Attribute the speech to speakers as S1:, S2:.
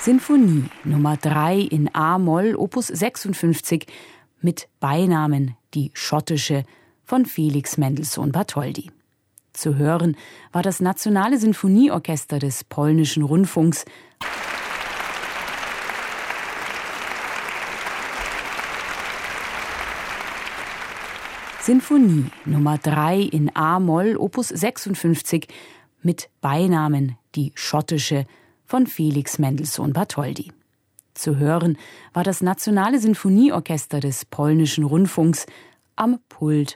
S1: Sinfonie Nummer 3 in A-Moll, Opus 56, mit Beinamen Die Schottische von Felix Mendelssohn Bartholdy. Zu hören war das Nationale Sinfonieorchester des Polnischen Rundfunks. Sinfonie Nummer 3 in A-Moll, Opus 56, mit Beinamen Die Schottische von Felix Mendelssohn Bartholdy. Zu hören war das Nationale Sinfonieorchester des Polnischen Rundfunks. Am Pult